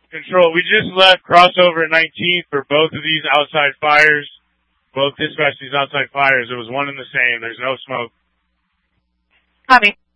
Control, we just left crossover at 19 for both of these outside fires. Both dispatch these outside fires. It was one and the same. There's no smoke. Copy.